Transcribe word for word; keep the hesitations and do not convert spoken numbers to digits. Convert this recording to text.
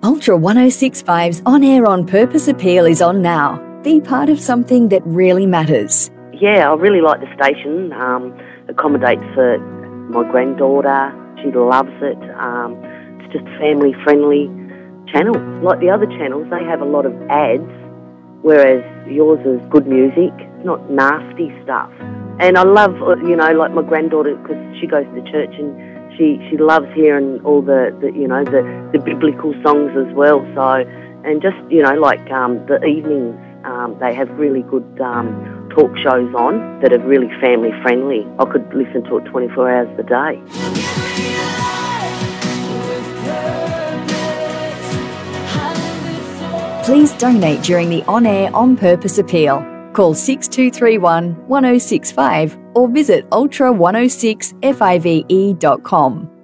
Ultra one oh six point five's On Air On Purpose appeal is on now. Be part of something that really matters. Yeah, I really like the station. Um, accommodates for my granddaughter. She loves it. Um, it's just a family-friendly channel. Like the other channels, they have a lot of ads, whereas yours is good music, not nasty stuff. And I love, you know, like my granddaughter, because she goes to church and she, she loves hearing all the, the you know, the, the biblical songs as well. So, and just, you know, like um, the evenings, um, they have really good um, talk shows on that are really family-friendly. I could listen to it twenty-four hours a day. Please donate during the On Air On Purpose appeal. Call six two three one, one oh six five or visit ultra one oh six five dot com.